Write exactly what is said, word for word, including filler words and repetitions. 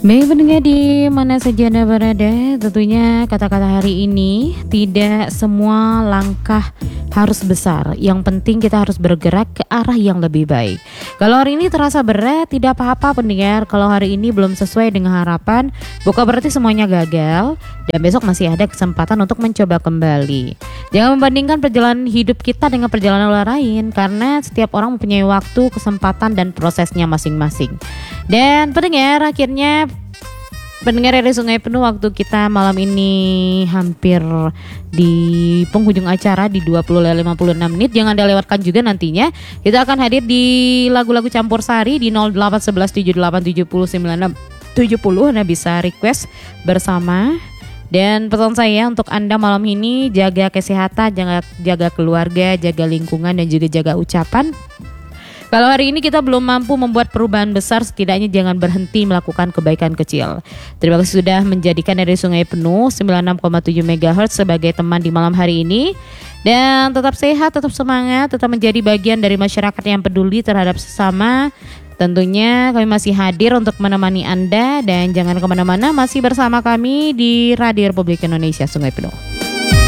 Baik pendengar di mana saja Anda berada, tentunya kata-kata hari ini tidak semua langkah harus besar. Yang penting kita harus bergerak ke arah yang lebih baik. Kalau hari ini terasa berat, tidak apa-apa pendengar. Kalau hari ini belum sesuai dengan harapan, bukan berarti semuanya gagal. Dan besok masih ada kesempatan untuk mencoba kembali. Jangan membandingkan perjalanan hidup kita dengan perjalanan orang lain, karena setiap orang mempunyai waktu, kesempatan, dan prosesnya masing-masing. Dan pendengar, akhirnya pendengar dari Sungai Penuh, waktu kita malam ini hampir di penghujung acara di dua puluh lima puluh enam menit. Jangan Anda lewatkan juga nantinya. Kita akan hadir di lagu-lagu campur sari di nol delapan satu satu tujuh delapan tujuh nol sembilan enam tujuh nol. Anda bisa request bersama. Dan pesan saya untuk Anda malam ini, jaga kesehatan, jaga, jaga keluarga, jaga lingkungan, dan juga jaga ucapan. Kalau hari ini kita belum mampu membuat perubahan besar, setidaknya jangan berhenti melakukan kebaikan kecil. Terima kasih sudah menjadikan dari Sungai Penuh sembilan puluh enam koma tujuh megahertz sebagai teman di malam hari ini. Dan tetap sehat, tetap semangat, tetap menjadi bagian dari masyarakat yang peduli terhadap sesama. Tentunya kami masih hadir untuk menemani Anda, dan jangan kemana-mana, masih bersama kami di Radio Republik Indonesia Sungai Penuh.